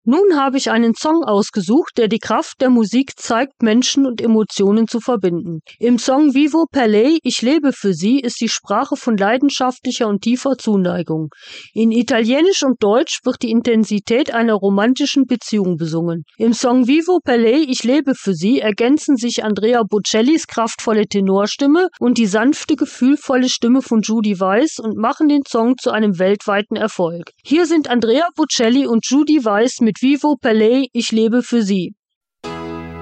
Nun habe ich einen Song ausgesucht, der die Kraft der Musik zeigt, Menschen und Emotionen zu verbinden. Im Song Vivo per lei, ich lebe für sie, ist die Sprache von leidenschaftlicher und tiefer Zuneigung. In Italienisch und Deutsch wird die Intensität einer romantischen Beziehung besungen. Im Song Vivo per lei, ich lebe für sie ergänzen sich Andrea Bocellis kraftvolle Tenorstimme und die sanfte, gefühlvolle Stimme von Judy Weiss und machen den Song zu einem weltweiten Erfolg. Hier sind Andrea Bocelli und Judy Weiss mit Vivo per lei, ich lebe für sie.